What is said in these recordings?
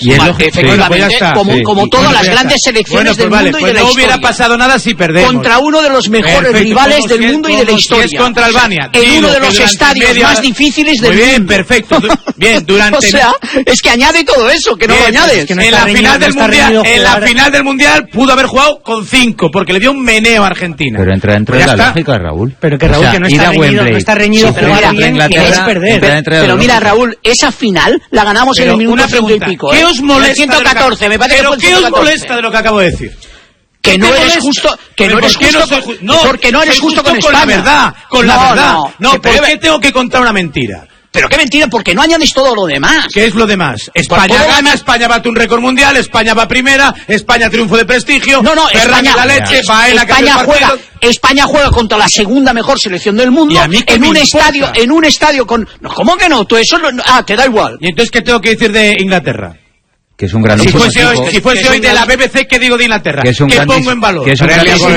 Y efectivamente, como todas las grandes selecciones del mundo y de la historia. No hubiera pasado nada si perdemos. Contra uno de los mejores rivales del mundo y de la historia. Es contra Albania. En uno de los estadios más difíciles del mundo. Muy bien, perfecto. Bien, durante... O sea, es que añade todo eso, que no lo añades. En la final del Mundial pudo haber jugado con 5, porque le dio un meneo a Argentina. Pero entra dentro de la lógica, Raúl. Pero que Raúl, que no está reñido, jugar bien, que es perder. Pero mira, Raúl, esa final la ganamos en el minuto 100 y pico. ¿Qué os molesta? 114, me parece. ¿Pero qué os molesta de lo que acabo de decir? Que no eres justo, porque no eres justo con España. Con la verdad. No, ¿por qué tengo que contar una mentira? Pero qué mentira, porque no añades todo lo demás. ¿Qué es lo demás? España gana, España bate un récord mundial, España va primera, España triunfo de prestigio. No, España, la leche, España juega contra la segunda mejor selección del mundo en un estadio con... No, ¿cómo que no? Tú eso te da igual. ¿Y entonces qué tengo que decir de Inglaterra? Que es un grandísimo equipo. Si fuese hoy de la BBC, ¿qué digo de Inglaterra? ¿Qué pongo en valor? Que es un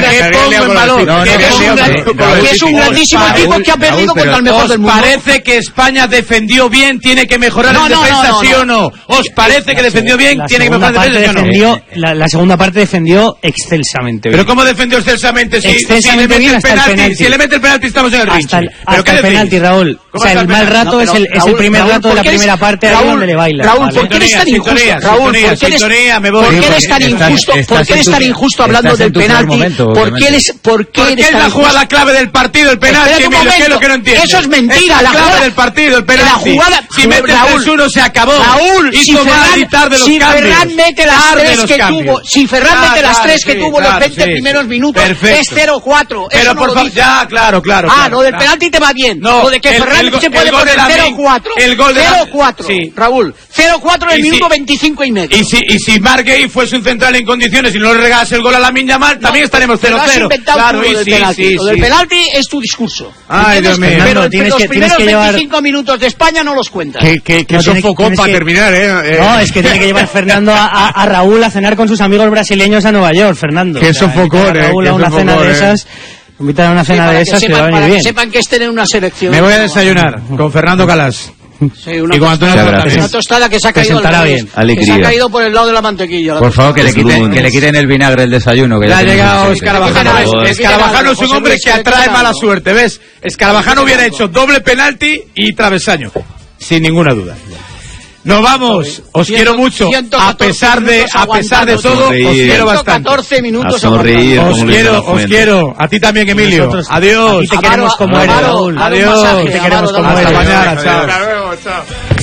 grandísimo equipo que ha perdido contra el mejor del mundo. ¿Os parece que España defendió bien, tiene que mejorar en defensa, sí o no? ¿Os parece que defendió bien, tiene que mejorar en defensa, sí o no? La segunda parte defendió excelsamente bien. ¿Pero cómo defendió excelsamente? Si le mete el penalti estamos en el rinche. Hasta el penalti, Raúl. O sea, el mal rato es el primer rato de la primera parte, ahí donde le baila. Raúl, ¿por qué eres tan injusto? Raúl, ¿por qué eres tan injusto? ¿Por qué eres tan injusto hablando del penalti? ¿Por qué eres la jugada clave del partido, el penalti? ¿Qué es lo que no entiendes? Eso es mentira. La clave del partido, el penalti. La jugada, si mete el 3-1 se acabó. Raúl, si Ferran mete las tres que tuvo los 20 primeros minutos, es 0-4. Pero por favor, ya, claro. Lo del penalti te va bien. Lo de que Ferran se puede poner 0-4. El gol de 0-4, Raúl. 0-4 en el minuto 25 y medio. Y si Marc Guehi fuese un central en condiciones y no le regalas el gol a Lamine Yamal, también estaremos 0-0. Claro, lo del penalti es tu discurso. Ay, Dios mío. Pero los primeros 25 minutos de España no los cuentas. Que sofocó para terminar, No, es que tiene que llevar Fernando a Raúl a cenar con sus amigos brasileños a Nueva York, Fernando. Que sofocó, Raúl a una cena de esas. Invitar a una cena de esas que va a venir bien. Para que sepan que es tener una selección. Me voy a desayunar con Fernando Calas. Sí, una tostada que se ha caído por el lado de la mantequilla. Por favor, que le quiten el vinagre del desayuno. Que ya ha llegado Escarabajano. Escarabajano es un hombre que atrae mala suerte, ¿ves? Escarabajano hubiera hecho doble penalti y travesaño, sin ninguna duda. Nos vamos, os quiero mucho, a pesar de todo, os quiero bastante. 114 minutos os quiero, a ti también, Emilio. Adiós. A ti te queremos como eres, Raúl. Adiós. Te queremos como eres. Hasta mañana, chao.